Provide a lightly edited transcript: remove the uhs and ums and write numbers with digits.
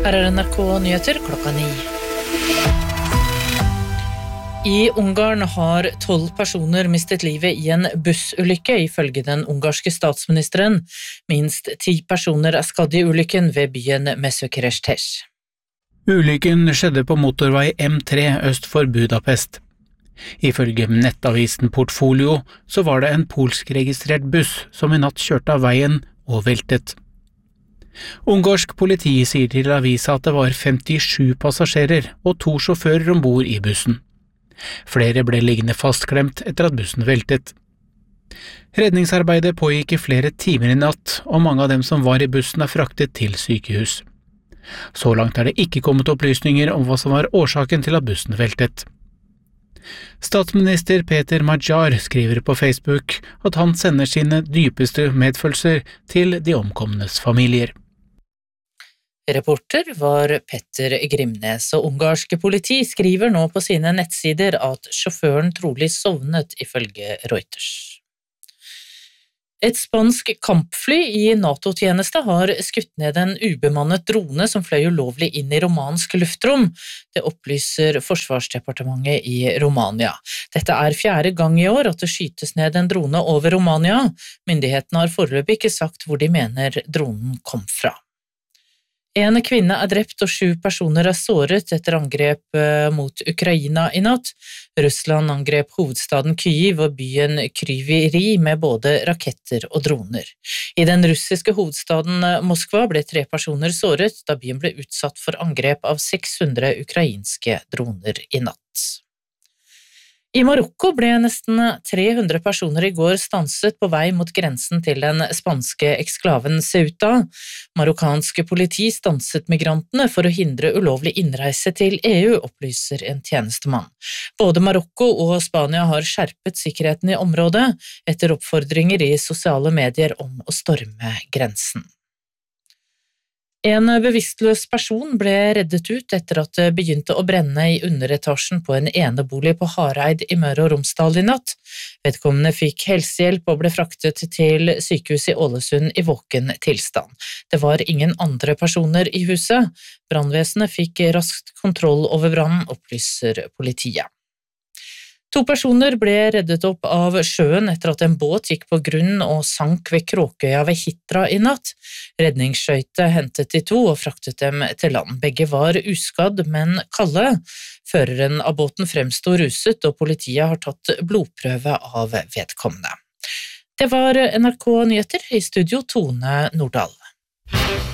Her NRK Nyheter klokka 9. I Ungarn har 12 personer mistet livet i en bussulykke, ifølge den ungarske statsministeren. Minst 10 personer skadd i ulykken ved byen Mesökerestes. Ulykken skjedde på motorvei M3 øst for Budapest. Ifølge nettavisen Portfolio så var det en polskregistrert buss som i natt kjørte av veien og veltet. Ungarsk politi sier til avisa at det var 57 passasjerer og 2 sjåfører ombord i bussen. Flere ble liggende fastklemt etter at bussen veltet. Redningsarbeidet pågikk i flere timer i natt, og mange av dem som var i bussen er fraktet til sykehus. Så langt er det ikke kommet opplysninger om hva som var årsaken til at bussen veltet. Statsminister Peter Magyar skriver på Facebook at han sender sine dypeste medfølelser til de omkomnes familier. Reporter var Petter Grimnes, og ungarske politi skriver nå på sine nettsider at sjåføren trolig sovnet, ifølge Reuters. Et spansk kampfly i NATO-tjeneste har skutt ned en ubemannet drone som fløy ulovlig inn i romansk luftrom. Det opplyser Forsvarsdepartementet i Romania. Dette er 4. gang i år at det skytes ned en drone over Romania. Myndighetene har foreløpig ikke sagt hvor de mener dronen kom fra. En kvinne er drept og 7 personer er såret etter angrep mot Ukraina i natt. Russland angrep hovedstaden Kyiv og byen Kryvyi med både raketter og droner. I den russiske hovedstaden Moskva ble 3 personer såret da byen ble utsatt for angrep av 600 ukrainske droner i natt. I Marokko ble nesten 300 personer i går stanset på vei mot grensen til den spanske eksklaven Ceuta. Marokkanske politi stanset migrantene for å hindre ulovlig innreise til EU, opplyser en tjenestemann. Både Marokko og Spania har skjerpet sikkerheten i området etter oppfordringer i sosiale medier om å storme grensen. En bevisstløs person ble reddet ut etter at det begynte å brenne i underetasjen på en enebolig på Hareid i Møre og Romsdal i natt. Vedkommende fikk helsehjelp og ble fraktet til sykehuset i Ålesund i våken tilstand. Det var ingen andre personer i huset. Brannvesenet fikk raskt kontroll over brannen, opplyser politiet. 2 personer ble reddet opp av sjøen etter at en båt gikk på grunn og sank ved Kråkøya ved Hitra i natt. Redningsskøyte hentet de 2 og fraktet dem til land. Begge var uskadd, men kalde. Føreren av båten fremsto ruset, og politiet har tatt blodprøve av vedkommende. Det var NRK Nyheter, i studio Tone Nordahl.